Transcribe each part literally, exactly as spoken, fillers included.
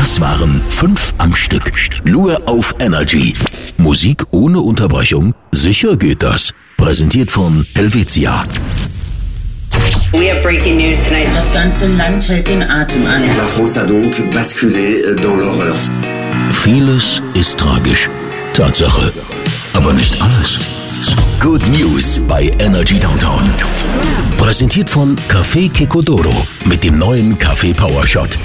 Das waren fünf am Stück. Nur auf Energy. Musik ohne Unterbrechung? Sicher geht das. Präsentiert von Helvetia. We have breaking news tonight. Das ganze Land hält den Atem an. La France a donc basculé dans l'horreur. Vieles ist tragisch. Tatsache. Aber nicht alles. Good News bei Energy Downtown. Präsentiert von Café Kekodoro mit dem neuen Kaffee Power Shot.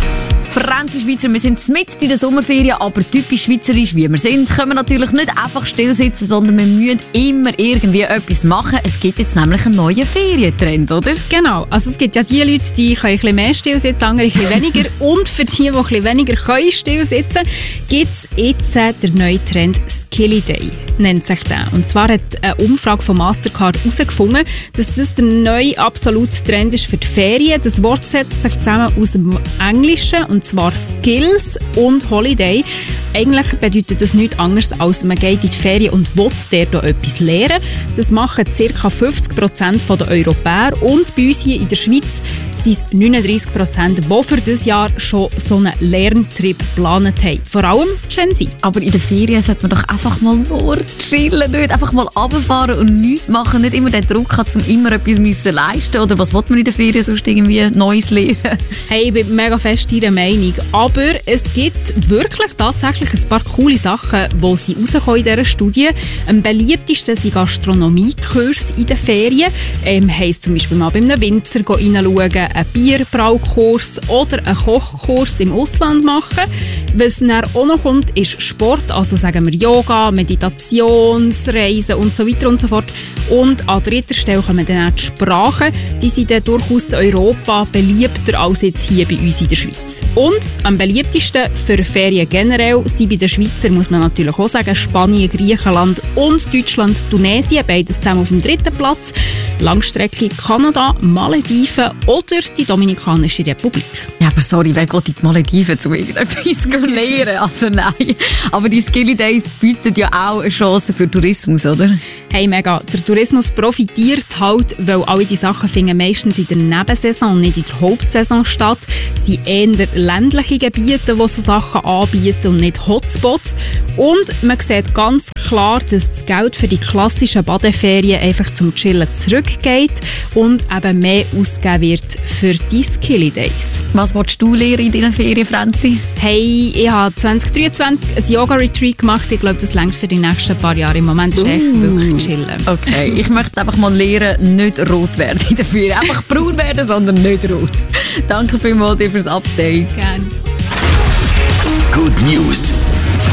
Franzi Schweizer, wir sind mitten in der Sommerferien, aber typisch schweizerisch wie wir sind, können wir natürlich nicht einfach still sitzen, sondern wir müssen immer irgendwie etwas machen. Es gibt jetzt nämlich einen neuen Ferientrend, oder? Genau, also es gibt ja die Leute, die können ein bisschen mehr still sitzen, andere ein bisschen weniger. Und für die, die ein bisschen weniger können still sitzen, gibt es jetzt den neuen Trend Skilly Day, nennt sich der. Und zwar hat eine Umfrage von Mastercard herausgefunden, dass das der neue absolute Trend ist für die Ferien. Das Wort setzt sich zusammen aus dem Englischen, und zwar Skills und Holiday. Eigentlich bedeutet das nichts anderes, als man geht in die Ferien und will dort etwas lernen. Das machen ca. fünfzig Prozent der Europäer, und bei uns hier in der Schweiz sind es neununddreissig Prozent, die für dieses Jahr schon so einen Lerntrip geplant haben. Vor allem Gen Z. Aber in den Ferien sollte man doch einfach mal nur chillen, nicht einfach mal runterfahren und nichts machen, nicht immer den Druck haben, um immer etwas müssen leisten. Oder was will man in den Ferien sonst irgendwie Neues lernen? Hey, ich bin mega fest Ihrer Meinung. Aber es gibt wirklich tatsächlich ein paar coole Sachen, die sie rauskommen in dieser Studie. Am beliebtesten sind Gastronomiekurse in den Ferien. Ähm, heisst zum Beispiel mal bei einem Winzer reinschauen, einen Bierbraukurs oder einen Kochkurs im Ausland machen. Was dann auch noch kommt, ist Sport, also sagen wir Yoga, Meditationsreisen und so weiter und so fort. Und an dritter Stelle kommen dann auch die Sprachen. Die sind dann durchaus in Europa beliebter als jetzt hier bei uns in der Schweiz. Und am beliebtesten für Ferien generell sind bei den Schweizer, muss man natürlich auch sagen, Spanien, Griechenland und Deutschland, Tunesien, beides zusammen auf dem dritten Platz. Langstrecke Kanada, Malediven oder die Dominikanische Republik. Ja, aber sorry, wer geht in die Malediven zu irgendetwas lernen? Also nein. Aber die Skilly Days bieten ja auch eine Chance für Tourismus, oder? Hey, mega. Der Tourismus profitiert halt, weil alle die Sachen finden meistens in der Nebensaison, nicht in der Hauptsaison statt. Es sind eher ländliche Gebiete, die so Sachen anbieten und nicht Hotspots. Und man sieht ganz klar, dass das Geld für die klassischen Badeferien einfach zum Chillen zurückgeht und eben mehr ausgegeben wird für die Skilly Days. Was willst du lernen in deinen Ferien, Franzi? Hey, ich habe zwanzig dreiundzwanzig ein Yoga-Retreat gemacht. Ich glaube, das reicht für die nächsten paar Jahre. Im Moment ist echt uh. wirklich chillen. Okay, ich möchte einfach mal lernen, nicht rot werden in der Ferien. Einfach braun werden, sondern nicht rot. Danke vielmals dir fürs Update. Gerne. Good News